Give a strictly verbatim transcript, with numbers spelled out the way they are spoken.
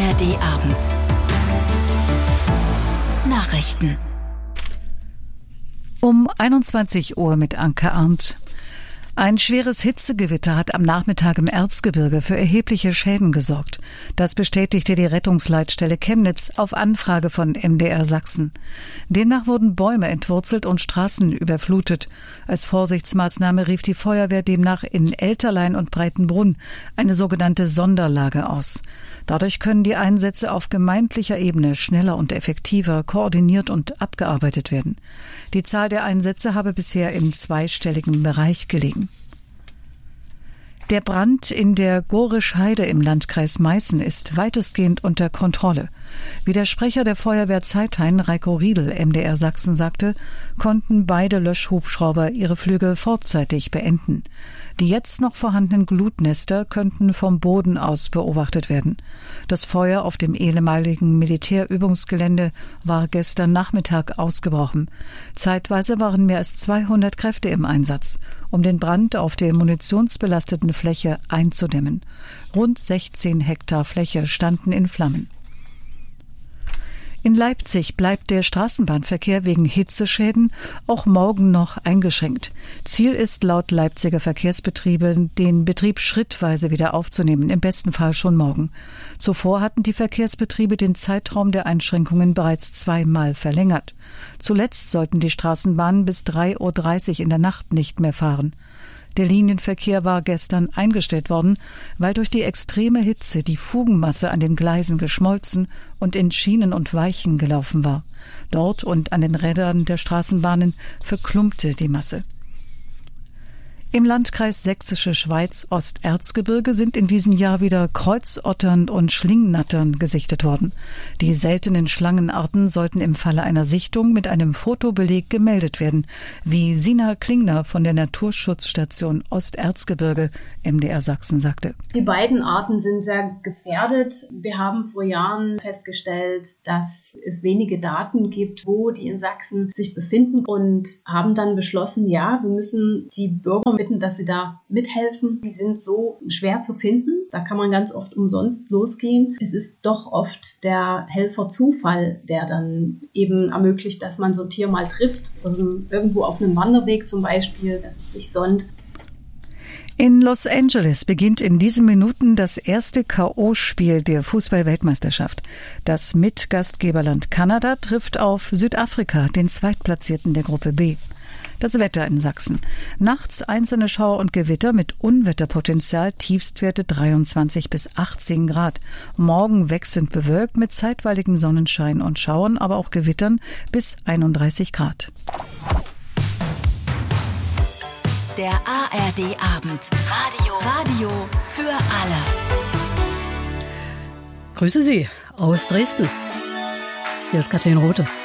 R D-Abend. Nachrichten. Um einundzwanzig Uhr mit Anke Arndt. Ein schweres Hitzegewitter hat am Nachmittag im Erzgebirge für erhebliche Schäden gesorgt. Das bestätigte die Rettungsleitstelle Chemnitz auf Anfrage von M D R Sachsen. Demnach wurden Bäume entwurzelt und Straßen überflutet. Als Vorsichtsmaßnahme rief die Feuerwehr demnach in Elterlein und Breitenbrunn eine sogenannte Sonderlage aus. Dadurch können die Einsätze auf gemeindlicher Ebene schneller und effektiver koordiniert und abgearbeitet werden. Die Zahl der Einsätze habe bisher im zweistelligen Bereich gelegen. Der Brand in der Gorisch-Heide im Landkreis Meißen ist weitestgehend unter Kontrolle. Wie der Sprecher der Feuerwehr Zeithain, Reiko Riedel, M D R Sachsen, sagte, konnten beide Löschhubschrauber ihre Flüge vorzeitig beenden. Die jetzt noch vorhandenen Glutnester könnten vom Boden aus beobachtet werden. Das Feuer auf dem ehemaligen Militärübungsgelände war gestern Nachmittag ausgebrochen. Zeitweise waren mehr als zweihundert Kräfte im Einsatz, um den Brand auf der munitionsbelasteten Fläche einzudämmen. Rund sechzehn Hektar Fläche standen in Flammen. In Leipzig bleibt der Straßenbahnverkehr wegen Hitzeschäden auch morgen noch eingeschränkt. Ziel ist laut Leipziger Verkehrsbetriebe, den Betrieb schrittweise wieder aufzunehmen, im besten Fall schon morgen. Zuvor hatten die Verkehrsbetriebe den Zeitraum der Einschränkungen bereits zweimal verlängert. Zuletzt sollten die Straßenbahnen bis drei Uhr dreißig in der Nacht nicht mehr fahren. Der Linienverkehr war gestern eingestellt worden, weil durch die extreme Hitze die Fugenmasse an den Gleisen geschmolzen und in Schienen und Weichen gelaufen war. Dort und an den Rädern der Straßenbahnen verklumpte die Masse. Im Landkreis Sächsische Schweiz Osterzgebirge sind in diesem Jahr wieder Kreuzottern und Schlingnattern gesichtet worden. Die seltenen Schlangenarten sollten im Falle einer Sichtung mit einem Fotobeleg gemeldet werden, wie Sina Klingner von der Naturschutzstation Osterzgebirge M D R Sachsen sagte. Die beiden Arten sind sehr gefährdet. Wir haben vor Jahren festgestellt, dass es wenige Daten gibt, wo die in Sachsen sich befinden, und haben dann beschlossen, ja, wir müssen die Bürger mit dass sie da mithelfen. Die sind so schwer zu finden. Da kann man ganz oft umsonst losgehen. Es ist doch oft der Helfer Zufall, der dann eben ermöglicht, dass man so ein Tier mal trifft. Irgendwo auf einem Wanderweg zum Beispiel, dass es sich sonnt. In Los Angeles beginnt in diesen Minuten das erste K O-Spiel der Fußball-Weltmeisterschaft. Das Mitgastgeberland Kanada trifft auf Südafrika, den Zweitplatzierten der Gruppe B. Das Wetter in Sachsen. Nachts einzelne Schauer und Gewitter mit Unwetterpotenzial, Tiefstwerte dreiundzwanzig bis achtzehn Grad. Morgen wechselnd bewölkt mit zeitweiligem Sonnenschein und Schauern, aber auch Gewittern bis einunddreißig Grad. Der A R D-Abend. Radio. Radio für alle. Grüße Sie aus Dresden. Hier ist Kathleen Rothe.